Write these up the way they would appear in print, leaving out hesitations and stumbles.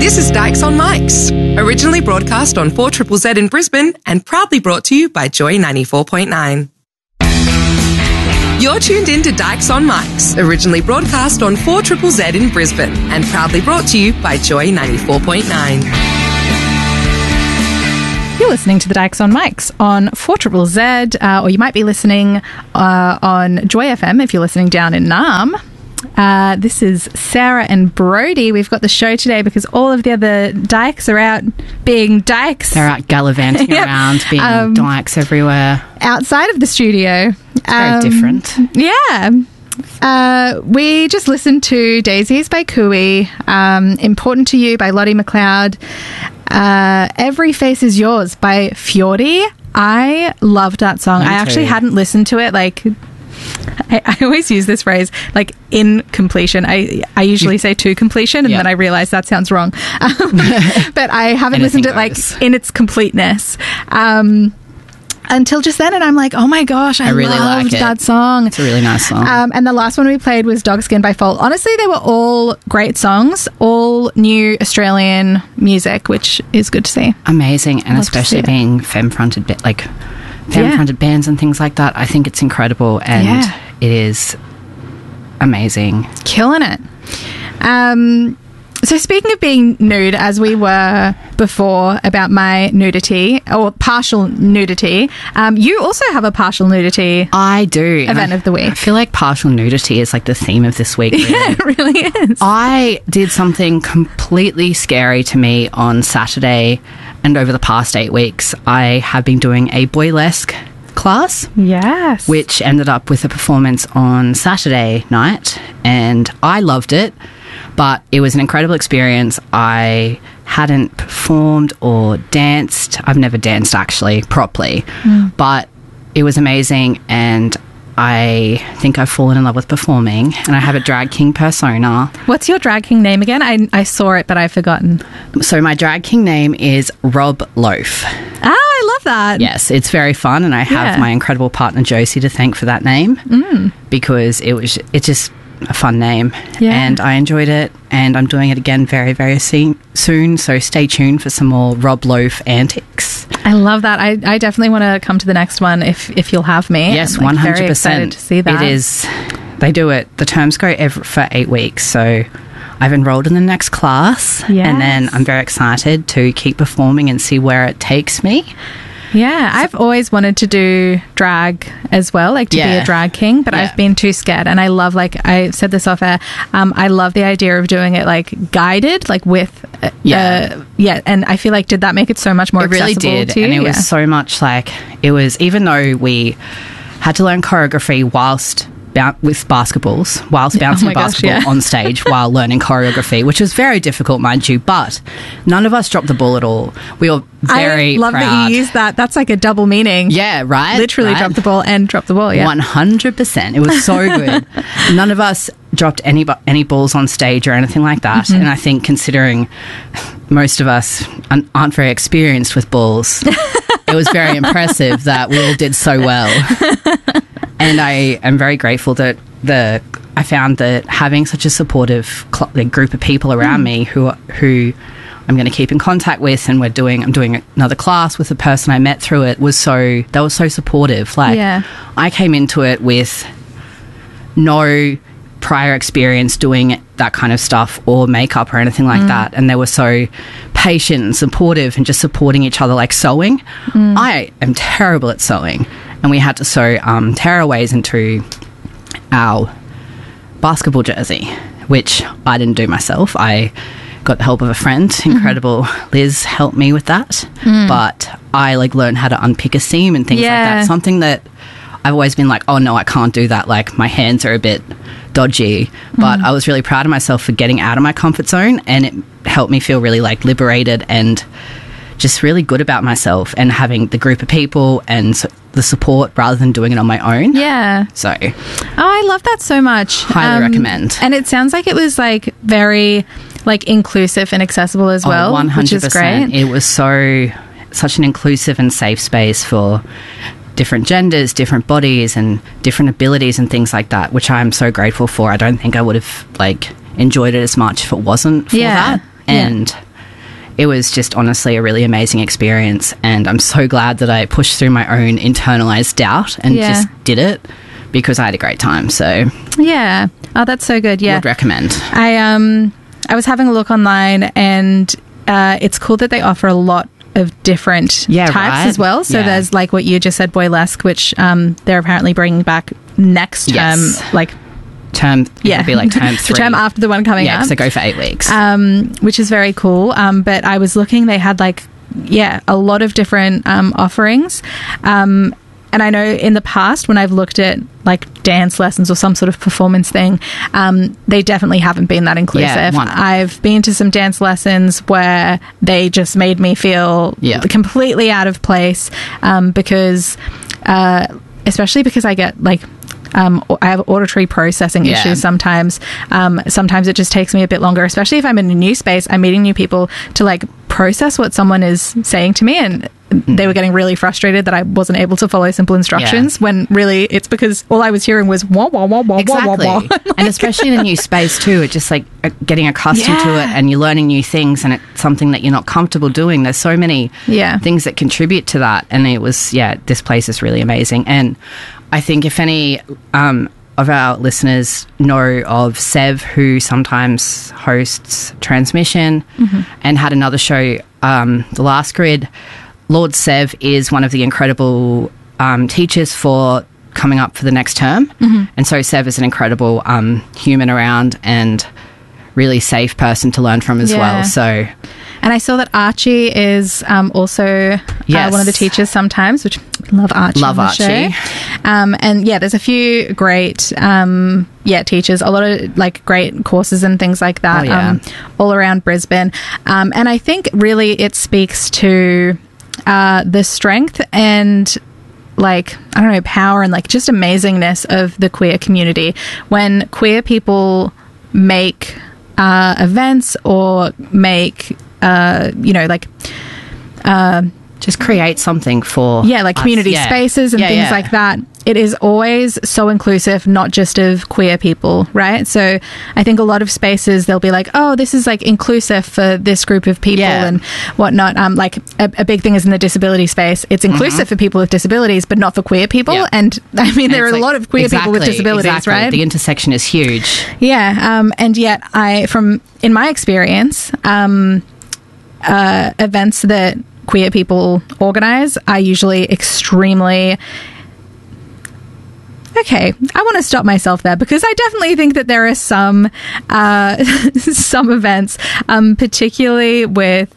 This is Dykes on Mics, originally broadcast on 4ZZZ in Brisbane and proudly brought to you by Joy 94.9. You're tuned in to Dykes on Mics, originally broadcast on 4ZZZ in Brisbane and proudly brought to you by Joy 94.9. You're listening to the Dykes on Mics on 4ZZZ, or you might be listening on Joy FM if you're listening down in Naarm. This is Sarah and Brody. We've got the show today because all of the other dykes are out being dykes. They're out gallivanting around, being dykes everywhere. Outside of the studio. It's very different. Yeah. We just listened to Daisies by Cooey, Important to You by Lottie McLeod, Every Face Is Yours by Fjordy. I loved that song. I actually hadn't listened to it, I always use this phrase, in completion. I usually say to completion, and then I realize that sounds wrong. But I haven't listened to it, in its completeness. Until just then, and I'm like, oh my gosh, I really loved that song. It's a really nice song. And the last one we played was Dogskin by Fault. Honestly, they were all great songs, all new Australian music, which is good to see. Amazing, and especially being femme-fronted, femme-fronted bands and things like that. I think it's incredible, and it is amazing. Killing it. So speaking of being nude, as we were before about my nudity, or partial nudity, you also have a partial nudity I do. event of the week. I feel like partial nudity is the theme of this week. Really. Yeah, it really is. I did something completely scary to me on Saturday, and over the past 8 weeks, I have been doing a boylesque class. Yes. Which ended up with a performance on Saturday night, and I loved it. But it was an incredible experience. I hadn't performed or danced. I've never danced, actually, properly. But it was amazing, and I think I've fallen in love with performing, and I have a drag king persona. What's your drag king name again? I saw it, but I've forgotten. So my drag king name is Rob Loaf. Ah, I love that. Yes, it's very fun, and I have my incredible partner Josie to thank for that name because it's just a fun name, and I enjoyed it, and I'm doing it again very, very soon, so stay tuned for some more Rob Loaf antics. I love that. I definitely want to come to the next one if you'll have me. Yes, I'm 100%. very excited to see that. It is. They do it. The terms go for 8 weeks, so I've enrolled in the next class, and then I'm very excited to keep performing and see where it takes me. Yeah, I've always wanted to do drag as well, to be a drag king, but I've been too scared. And I love, I said this off air, I love the idea of doing it guided, with, and I feel did that make it so much more accessible to you? It really did, and it was so much it was, even though we had to learn choreography with basketballs, whilst bouncing a basketball on stage while learning choreography, which was very difficult, mind you, but none of us dropped the ball at all. We were very proud. I love proud. that you used that. That's a double meaning. Yeah, right? Literally drop the ball and drop the ball, 100%. It was so good. None of us dropped any balls on stage or anything like that, and I think considering most of us aren't very experienced with balls, it was very impressive that we all did so well. And I am very grateful that I found that having such a supportive group of people around me who I'm going to keep in contact with, and I'm doing another class with the person I met through it, they were so supportive. I came into it with no prior experience doing that kind of stuff or makeup or anything like that, and they were so patient and supportive and just supporting each other, sewing. I am terrible at sewing, and we had to sew tearaways into our basketball jersey, which I didn't do myself. I got the help of a friend. Incredible Liz helped me with that. But I learned how to unpick a seam and things like that. Something that I've always been oh no, I can't do that. My hands are a bit dodgy. But I was really proud of myself for getting out of my comfort zone, and it helped me feel really liberated and just really good about myself, and having the group of people and the support rather than doing it on my own. Yeah. So. Oh, I love that so much. Highly recommend. And it sounds like it was very inclusive and accessible as well, 100%. Which is great. It was such an inclusive and safe space for different genders, different bodies, and different abilities and things like that, which I'm so grateful for. I don't think I would have enjoyed it as much if it wasn't for that. And it was just honestly a really amazing experience, and I'm so glad that I pushed through my own internalized doubt and just did it, because I had a great time. So yeah. Oh, that's so good. Yeah. Would recommend. I was having a look online, and it's cool that they offer a lot of different types as well. So there's like what you just said, Boylesque, which they're apparently bringing back next term, like term, it'd be like term 3. The term after the one coming up. So go for 8 weeks. Which is very cool. But I was looking, they had like, a lot of different offerings. And I know in the past when I've looked at like dance lessons or some sort of performance thing, they definitely haven't been that inclusive. I've been to some dance lessons where they just made me feel completely out of place, because especially because I get like I have auditory processing issues sometimes. Sometimes it just takes me a bit longer, especially if I'm in a new space, I'm meeting new people, to like process what someone is saying to me, and they were getting really frustrated that I wasn't able to follow simple instructions, when really it's because all I was hearing was wah, wah, wah, wah, exactly. wah, wah, wah. And especially in a new space too, it's just like getting accustomed to it, and you're learning new things, and it's something that you're not comfortable doing. There's so many things that contribute to that, and it was this place is really amazing. And I think if any of our listeners know of Sev, who sometimes hosts Transmission and had another show, The Last Grid, Lord Sev is one of the incredible teachers for coming up for the next term. And so Sev is an incredible human around, and really safe person to learn from as well. So, and I saw that Archie is also one of the teachers sometimes, which love Archie. Love on the Archie. Show. And there's a few great teachers, a lot of like great courses and things like that all around Brisbane. And I think really it speaks to the strength and like, I don't know, power and like just amazingness of the queer community. When queer people make events or make just create something for like community spaces and things like that, it is always so inclusive, not just of queer people, right? So I think a lot of spaces, they'll be like, oh, this is like inclusive for this group of people and whatnot. Like a big thing is in the disability space, it's inclusive for people with disabilities, but not for queer people. And I mean, there are a lot of queer people with disabilities, right? The intersection is huge. And yet in my experience, events that queer people organize are usually extremely... Okay, I want to stop myself there, because I definitely think that there are some events, particularly with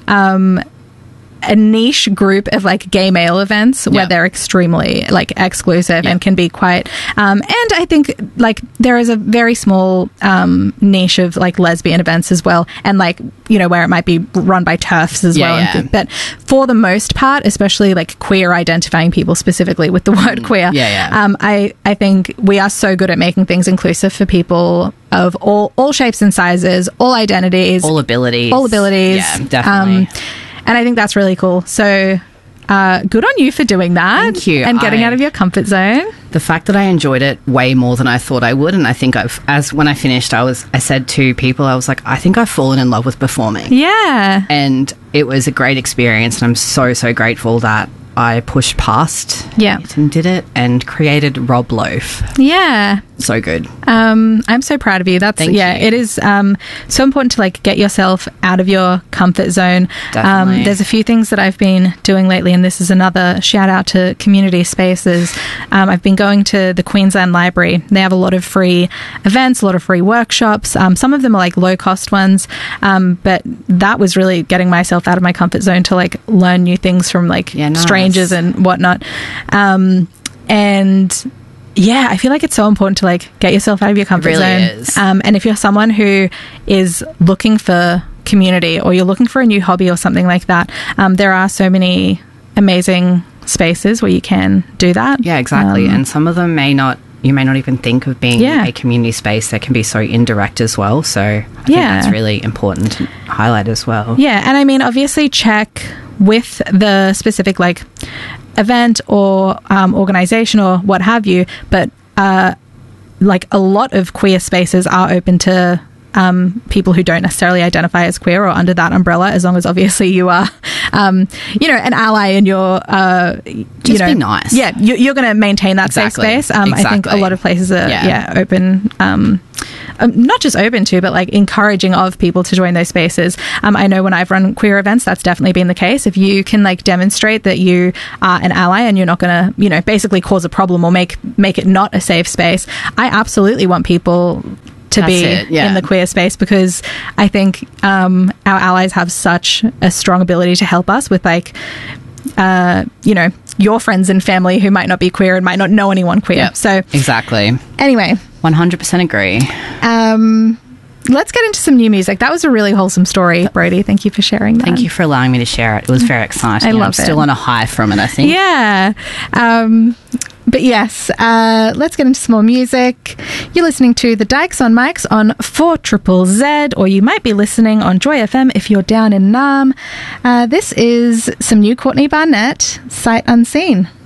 a niche group of like gay male events where they're extremely like exclusive and can be quite and I think like there is a very small niche of like lesbian events as well, and like, you know, where it might be run by TERFs as well. But for the most part, especially like queer identifying people specifically with the word queer, I think we are so good at making things inclusive for people of all shapes and sizes, all identities, all abilities. Yeah, definitely. And I think that's really cool. So good on you for doing that. Thank you. And getting out of your comfort zone. The fact that I enjoyed it way more than I thought I would, and I think when I finished, I said to people, I was like, I think I've fallen in love with performing. Yeah. And it was a great experience, and I'm so, so grateful that I pushed past it and did it and created Rob Loaf. Yeah. So good. I'm so proud of you. Thank you. It is so important to like get yourself out of your comfort zone. Definitely. There's a few things that I've been doing lately, and this is another shout out to community spaces. I've been going to the Queensland Library. They have a lot of free events, a lot of free workshops. Some of them are like low cost ones, but that was really getting myself out of my comfort zone to like learn new things from like strangers and whatnot. And yeah, I feel like it's so important to like get yourself out of your comfort zone. It really is. And if you're someone who is looking for community, or you're looking for a new hobby or something like that, there are so many amazing spaces where you can do that. Yeah, exactly. And some of them you may not even think of being a community space. That can be so indirect as well. So I think that's really important to highlight as well. Yeah, and I mean, obviously check with the specific like event or organization or what have you, but like a lot of queer spaces are open to people who don't necessarily identify as queer or under that umbrella, as long as obviously you are, you know, an ally and you're, Just be nice. Yeah, you're going to maintain that safe space. I think a lot of places are open, not just open to, but like encouraging of people to join those spaces. I know when I've run queer events, that's definitely been the case. If you can like demonstrate that you are an ally and you're not going to, you know, basically cause a problem or make it not a safe space, I absolutely want people to be in the queer space, because I think our allies have such a strong ability to help us with like, you know, your friends and family who might not be queer and might not know anyone queer. Yep. So exactly. Anyway, 100% agree. Let's get into some new music. That was a really wholesome story, Brodie. Thank you for sharing that. Thank you for allowing me to share it. It was very exciting. I love I'm still on a high from it, I think. Yeah. But yes, let's get into some more music. You're listening to The Dykes on Mics on 4ZZZ, or you might be listening on Joy FM if you're down in Naarm. This is some new Courtney Barnett, Sight Unseen.